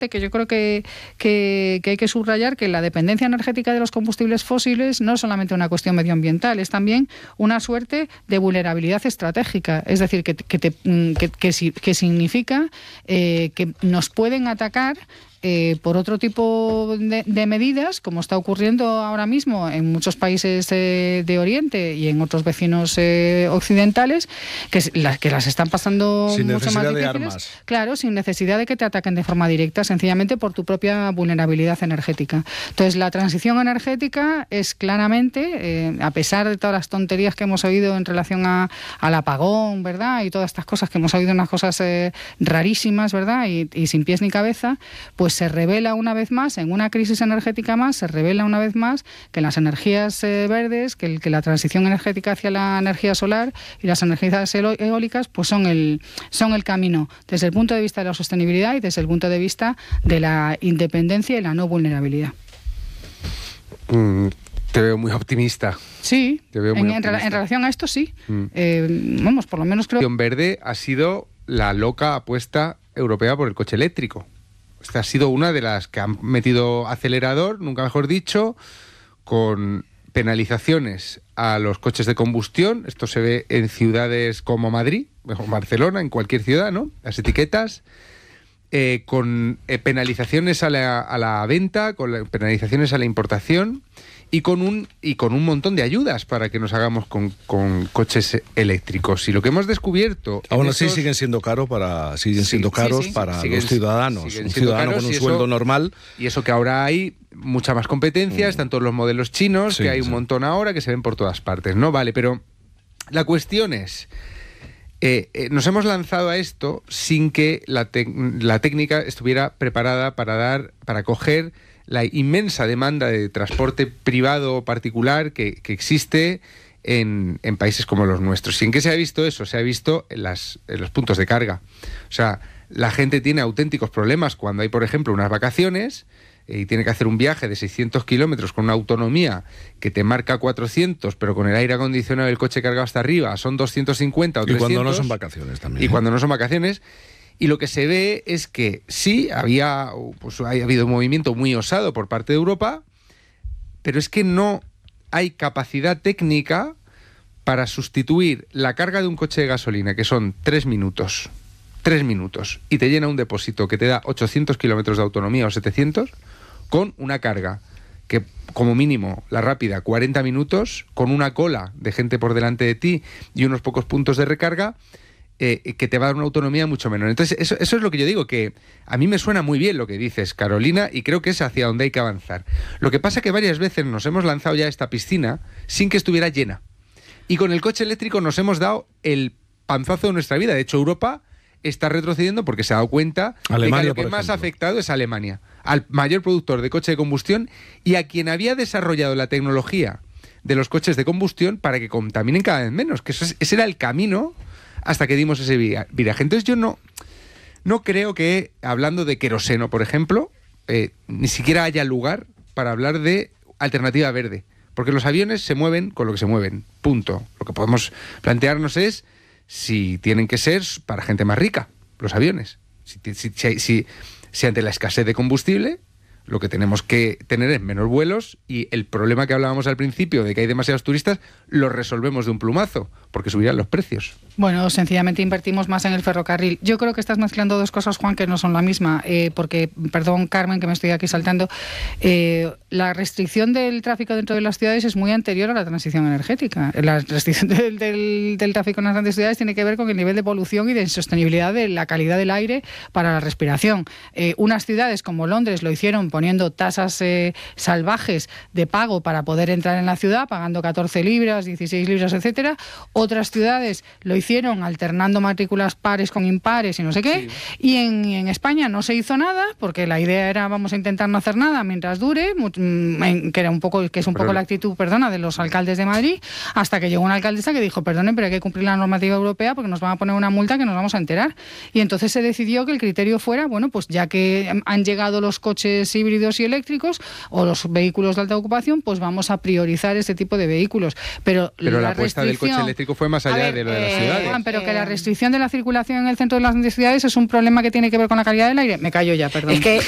parte que yo creo que hay que subrayar, que la dependencia energética de los combustibles fósiles no es solamente una cuestión medioambiental, es también una suerte de vulnerabilidad estratégica. Es decir, que significa que nos pueden atacar por otro tipo de medidas, como está ocurriendo ahora mismo en muchos países de Oriente y en otros vecinos occidentales, que las están pasando sin mucho más necesidad difíciles. De armas. Claro, sin necesidad de que te ataquen de forma directa, sencillamente por tu propia vulnerabilidad energética. Entonces, la transición energética es claramente, a pesar de todas las tonterías que hemos oído en relación al apagón, ¿verdad? Y todas estas cosas que hemos oído, unas cosas rarísimas, ¿verdad? Y sin pies ni cabeza, pues se revela una vez más, en una crisis energética más, se revela una vez más que las energías verdes, que la transición energética hacia la energía solar y las energías eólicas, pues son el camino desde el punto de vista de la sostenibilidad y desde el punto de vista de la independencia y la no vulnerabilidad. Te veo muy optimista. Sí, te veo muy en relación a esto sí. Vamos, por lo menos creo... La transición verde ha sido la loca apuesta europea por el coche eléctrico. Esta ha sido una de las que han metido acelerador, nunca mejor dicho, con penalizaciones a los coches de combustión. Esto se ve en ciudades como Madrid, o Barcelona, en cualquier ciudad, ¿no? Las etiquetas, con penalizaciones a la venta, con penalizaciones a la importación y con un montón de ayudas para que nos hagamos con coches eléctricos. Y lo que hemos descubierto... Aún así siguen siendo caros para los ciudadanos. Un ciudadano con un sueldo normal. Y eso que ahora hay mucha más competencia, están todos los modelos chinos, que hay un montón ahora, que se ven por todas partes, ¿no? Vale, pero la cuestión es... nos hemos lanzado a esto sin que la técnica estuviera preparada para coger la inmensa demanda de transporte privado o particular que existe en países como los nuestros. ¿Y en qué se ha visto eso? Se ha visto en los puntos de carga. O sea, la gente tiene auténticos problemas cuando hay, por ejemplo, unas vacaciones y tiene que hacer un viaje de 600 kilómetros con una autonomía que te marca 400, pero con el aire acondicionado y el coche cargado hasta arriba son 250 o 300. Y cuando no son vacaciones también. Y cuando no son vacaciones. Y lo que se ve es que sí, ha habido un movimiento muy osado por parte de Europa, pero es que no hay capacidad técnica para sustituir la carga de un coche de gasolina, que son 3 minutos, y te llena un depósito que te da 800 kilómetros de autonomía o 700, con una carga que, como mínimo, la rápida, 40 minutos, con una cola de gente por delante de ti y unos pocos puntos de recarga, que te va a dar una autonomía mucho menor. Entonces, eso es lo que yo digo, que a mí me suena muy bien lo que dices, Carolina, y creo que es hacia donde hay que avanzar. Lo que pasa es que varias veces nos hemos lanzado ya a esta piscina sin que estuviera llena. Y con el coche eléctrico nos hemos dado el panzazo de nuestra vida. De hecho, Europa está retrocediendo porque se ha dado cuenta Alemania, de que lo que más ha afectado es Alemania, al mayor productor de coche de combustión y a quien había desarrollado la tecnología de los coches de combustión para que contaminen cada vez menos, que ese era el camino hasta que dimos ese viraje. Entonces yo no creo que, hablando de queroseno, por ejemplo, ni siquiera haya lugar para hablar de alternativa verde, porque los aviones se mueven con lo que se mueven, punto. Lo que podemos plantearnos es si tienen que ser para gente más rica, los aviones. Si ante la escasez de combustible, lo que tenemos que tener es menos vuelos y el problema que hablábamos al principio de que hay demasiados turistas, lo resolvemos de un plumazo, porque subirán los precios. Bueno, sencillamente invertimos más en el ferrocarril. Yo creo que estás mezclando dos cosas, Juan, que no son la misma, porque, perdón, Carmen, que me estoy aquí saltando, la restricción del tráfico dentro de las ciudades es muy anterior a la transición energética. La restricción del tráfico en las grandes ciudades tiene que ver con el nivel de polución y de insostenibilidad de la calidad del aire para la respiración. Unas ciudades como Londres lo hicieron poniendo tasas salvajes de pago para poder entrar en la ciudad, pagando 14 libras, 16 libras, etcétera. Otras ciudades lo hicieron alternando matrículas pares con impares y no sé qué. Sí. Y en España no se hizo nada, porque la idea era vamos a intentar no hacer nada mientras dure, que es un poco la actitud, de los alcaldes de Madrid, hasta que llegó una alcaldesa que dijo, perdonen, pero hay que cumplir la normativa europea porque nos van a poner una multa que nos vamos a enterar. Y entonces se decidió que el criterio fuera, bueno, pues ya que han llegado los coches híbridos y eléctricos o los vehículos de alta ocupación, pues vamos a priorizar este tipo de vehículos. Pero la apuesta del coche eléctrico fue más allá de lo de las ciudades. Juan, pero que la restricción de la circulación en el centro de las ciudades es un problema que tiene que ver con la calidad del aire. Me callo ya, perdón. Es que